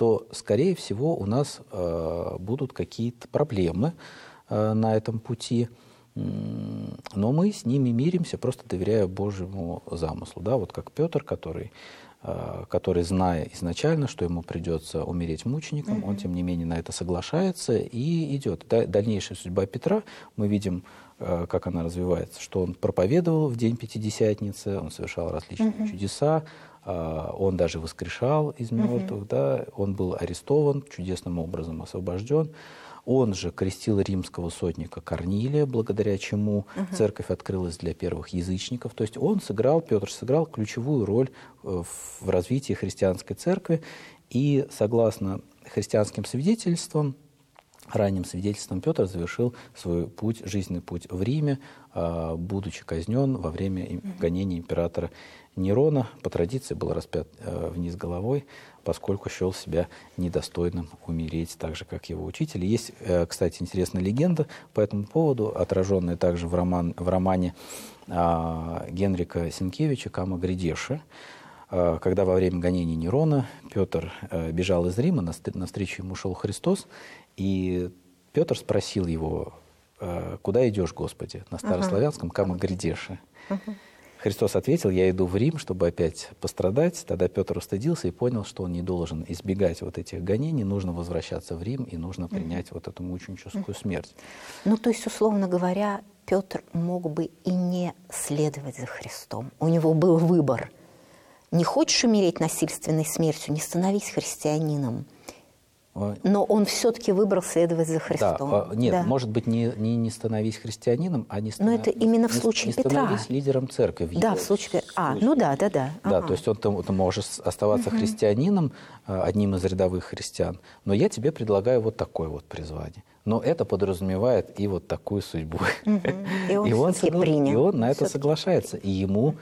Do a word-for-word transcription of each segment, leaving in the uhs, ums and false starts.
что, скорее всего, у нас э, будут какие-то проблемы э, на этом пути, но мы с ними миримся, просто доверяя Божьему замыслу. Да? Вот как Петр, который, э, который, зная изначально, что ему придется умереть мучеником, mm-hmm. он, тем не менее, на это соглашается и идет. Да, дальнейшая судьба Петра, мы видим, э, как она развивается, что он проповедовал в день Пятидесятницы, он совершал различные mm-hmm. чудеса, э, он даже воскрешал из мертвых, mm-hmm. да? Он был арестован, чудесным образом освобожден. Он же крестил римского сотника Корнилия, благодаря чему uh-huh. церковь открылась для первых язычников. То есть он сыграл, Петр сыграл ключевую роль в развитии христианской церкви. И согласно христианским свидетельствам, ранним свидетельством, Петр завершил свой путь, жизненный путь в Риме, будучи казнен во время uh-huh. гонения императора Нерона. По традиции был распят вниз головой, поскольку счел себя недостойным умереть так же, как его учитель. Есть, кстати, интересная легенда по этому поводу, отраженная также в, роман, в романе а, Генрика Сенкевича «Кама Грядеши», а, когда во время гонения Нерона Петр а, бежал из Рима, навстречу ему шел Христос, и Петр спросил его: «Куда идешь, Господи?» На старославянском «Кама Грядеши». Христос ответил: «Я иду в Рим, чтобы опять пострадать». Тогда Петр устыдился и понял, что он не должен избегать вот этих гонений, нужно возвращаться в Рим и нужно принять mm-hmm. вот эту мученическую смерть. Ну, то есть, условно говоря, Петр мог бы и не следовать за Христом. У него был выбор. Не хочешь умереть насильственной смертью, не становись христианином. Но он все-таки выбрал следовать за Христом. Да, нет, да. может быть, не, не, не становись христианином, а не, станов... Но это именно в случае не, Петра. Не становись лидером церкви. В да, его... в случае... А, ну да, да, да. Да, ага. то есть он, ты, ты можешь оставаться угу. христианином, одним из рядовых христиан, но я тебе предлагаю вот такое вот призвание. Но это подразумевает и вот такую судьбу. Угу. И он, и он, согла... принял. И он на это все-таки. соглашается. И ему,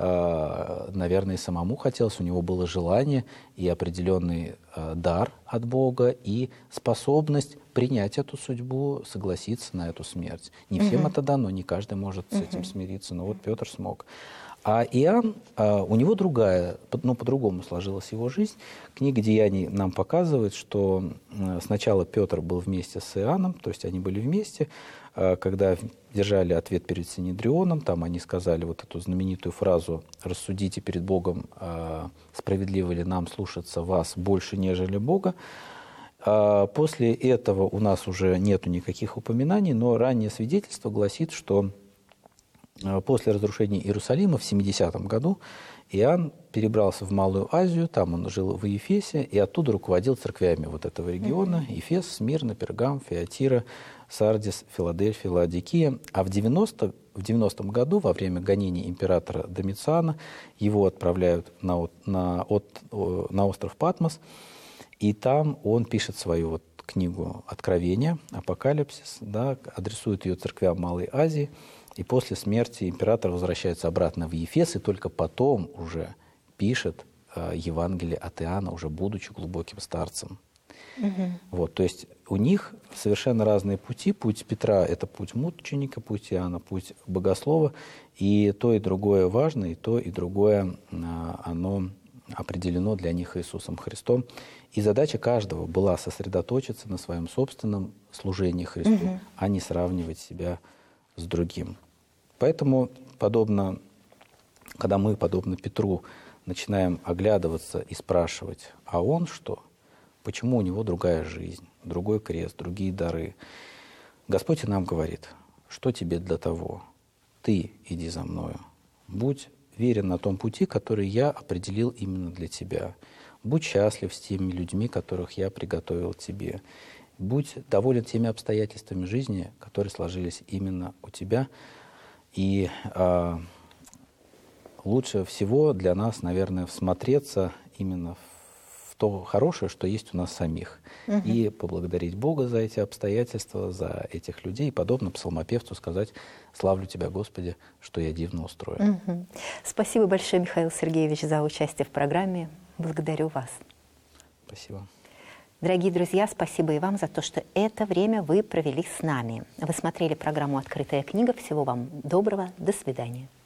наверное, самому хотелось, у него было желание и определенный дар от Бога, и способность принять эту судьбу, согласиться на эту смерть. Не всем угу. это дано, не каждый может с этим угу. смириться, но вот Петр смог. А Иоанн, у него другая, ну, по-другому сложилась его жизнь. Книга «Деяний» нам показывает, что сначала Петр был вместе с Иоанном, то есть они были вместе, когда держали ответ перед Синедрионом, там они сказали вот эту знаменитую фразу «Рассудите перед Богом, справедливо ли нам слушаться вас больше, нежели Бога». После этого у нас уже нету никаких упоминаний, но раннее свидетельство гласит, что после разрушения Иерусалима в семидесятом году Иоанн перебрался в Малую Азию, там он жил в Ефесе, и оттуда руководил церквями вот этого региона: Ефес, Смирна, Пергам, Фиатира, Сардис, Филадельфия, Лаодикия. А в девяностом году, во время гонений императора Домициана, его отправляют на, на, от, на остров Патмос, и там он пишет свою вот книгу «Откровение», «Апокалипсис», да, адресует ее церквям Малой Азии. И после смерти император возвращается обратно в Ефес, и только потом уже пишет э, Евангелие от Иоанна, уже будучи глубоким старцем. Угу. Вот, то есть у них совершенно разные пути. Путь Петра – это путь мученика, путь Иоанна – путь богослова. И то, и другое важно, и то, и другое э, оно определено для них Иисусом Христом. И задача каждого была сосредоточиться на своем собственном служении Христу, угу. а не сравнивать себя с другим. Поэтому, подобно, когда мы, подобно Петру, начинаем оглядываться и спрашивать: а он что? Почему у него другая жизнь, другой крест, другие дары? Господь и нам говорит: что тебе для того? Ты иди за мною. Будь верен на том пути, который я определил именно для тебя. Будь счастлив с теми людьми, которых я приготовил тебе. Будь доволен теми обстоятельствами жизни, которые сложились именно у тебя. И э, лучше всего для нас, наверное, всмотреться именно в то хорошее, что есть у нас самих. Угу. И поблагодарить Бога за эти обстоятельства, за этих людей. И подобно псалмопевцу сказать: «Славлю Тебя, Господи, что я дивно устроен». Угу. Спасибо большое, Михаил Сергеевич, за участие в программе. Благодарю вас. Спасибо. Дорогие друзья, спасибо и вам за то, что это время вы провели с нами. Вы смотрели программу «Открытая книга». Всего вам доброго. До свидания.